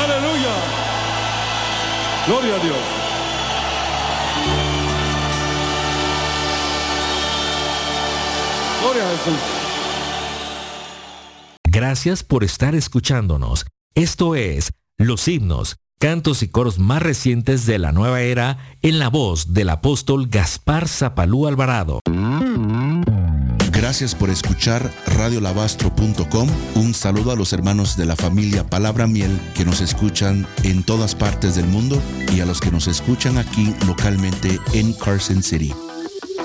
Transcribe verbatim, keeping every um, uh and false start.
Aleluya. Gloria a Dios. Gloria a Jesús. Gracias por estar escuchándonos. Esto es Los Himnos, cantos y coros más recientes de la nueva era en la voz del apóstol Gaspar Zapalú Alvarado. Gracias por escuchar radio lavastro punto com. Un saludo a los hermanos de la familia Palabra Miel que nos escuchan en todas partes del mundo y a los que nos escuchan aquí localmente en Carson City.